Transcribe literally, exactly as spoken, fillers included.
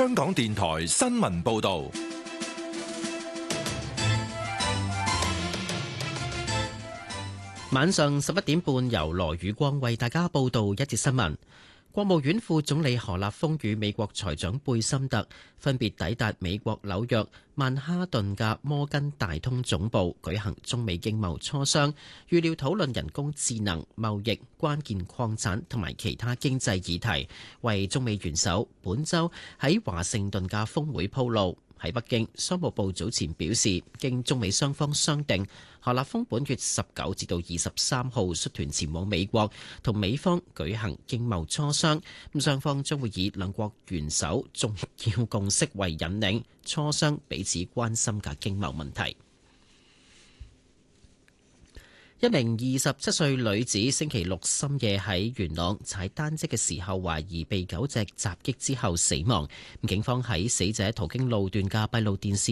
香港電台新聞報道。 晚上十一點半，由羅宇光為大家報道一節新聞。國務院副總理何立峰與美國財長貝森特分別抵達美國紐約曼哈頓嘅摩根大通總部，舉行中美經貿磋商，預料討論人工智能、貿易、關鍵礦產同埋其他經濟議題，為中美元首本週喺華盛頓嘅峰會鋪路。喺北京，商務部早前表示，經中美雙方商定，何立峰本月十九至到二十三號率團前往美國，同美方舉行經貿磋商。咁雙方將會以兩國元首重要共識為引領，磋商彼此關心嘅經貿問題。一名二十七歲女子星期六深夜喺元朗踩單車嘅時候，懷疑被狗隻襲擊之後死亡。警方喺死者途經路段嘅閉路電視